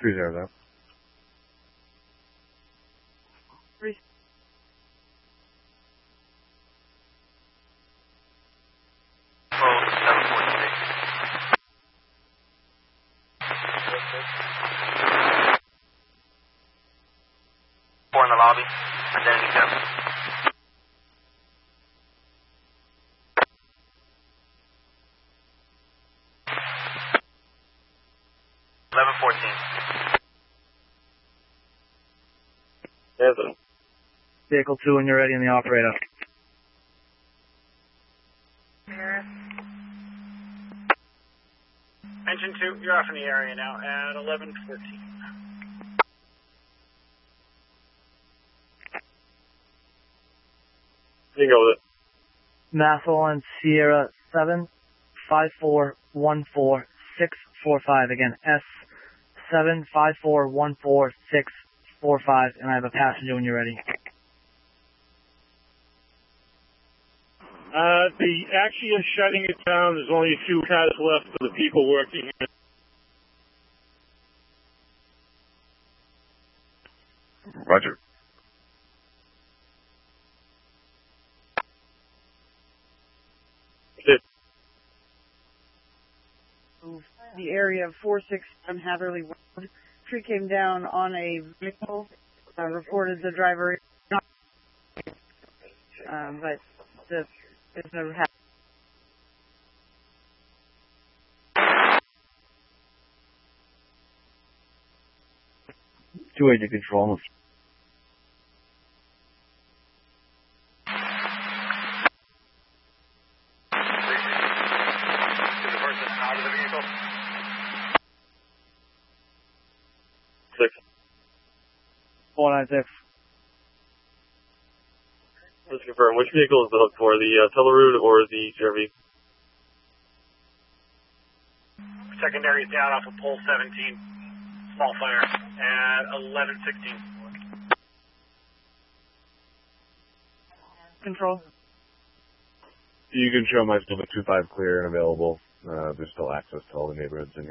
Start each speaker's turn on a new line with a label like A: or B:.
A: 300.
B: Three.
C: Four in the lobby. Identity check.
B: Vehicle 2 when you're ready in the operator.
D: Engine 2, you're off in the area now at 11:14.
A: You can go with it.
B: Massel and Sierra 75414-645. Again, S75414-645. And I have a passenger when you're ready.
D: The Axie is shutting it down. There's only a few cars left for the people working here.
A: Roger.
E: The area of 46 on Hatherley Road. Tree came down on a vehicle. Reported the driver, but there's no hazard.
B: 280 control.
A: Six.
B: 496.
A: Let's confirm. Which vehicle is the hook for? The Telerood or the CRV?
D: Secondary is down off of pole 17. Small fire at 11:16.
E: Control.
A: You can show my still 25 clear and available. There's still access to all the neighborhoods in here.